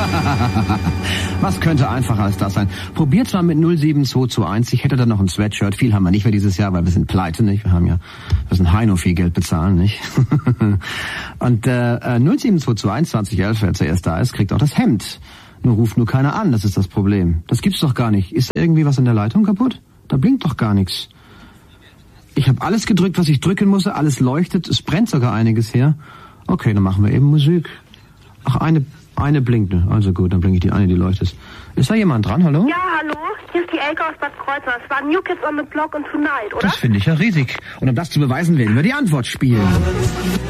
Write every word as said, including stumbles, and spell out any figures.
Was könnte einfacher als das sein? Probiert's mal mit null sieben zwei zwei eins. Ich hätte da noch ein Sweatshirt. Viel haben wir nicht für dieses Jahr, weil wir sind pleite, nicht? Wir haben ja, wir müssen Heino viel Geld bezahlen, nicht? Und äh, null sieben zwei zwei eins zwanzig elf, wer zuerst da ist, kriegt auch das Hemd. Nur ruft nur keiner an, das ist das Problem. Das gibt's doch gar nicht. Ist irgendwie was in der Leitung kaputt? Da blinkt doch gar nichts. Ich habe alles gedrückt, was ich drücken musste. Alles leuchtet. Es brennt sogar einiges hier. Okay, dann machen wir eben Musik. Ach, eine eine blinkt. Also gut, dann blinke ich die eine, die leuchtet. Ist da jemand dran? Hallo? Ja, hallo. Hier ist die Elke aus Bad Kreuznach. Es war New Kids on the Block und Tonight, oder? Das finde ich ja riesig. Und um das zu beweisen, werden wir die Antwort spielen.